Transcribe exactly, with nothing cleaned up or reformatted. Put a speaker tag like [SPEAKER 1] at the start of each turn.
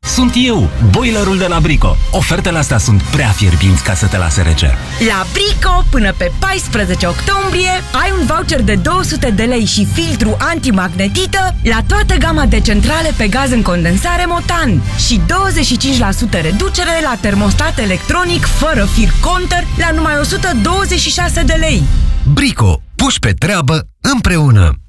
[SPEAKER 1] Sunt eu, boilerul de la Brico. Ofertele astea sunt prea fierbinți ca să te lase rece.
[SPEAKER 2] La Brico, până pe paisprezece octombrie, ai un voucher de două sute de lei și filtru antimagnetită la toată gama de centrale pe gaz în condensare Motan și douăzeci și cinci la sută reducere la termostat electronic fără fir Conter la numai o sută douăzeci și șase de lei.
[SPEAKER 3] Brico, puși pe treabă împreună!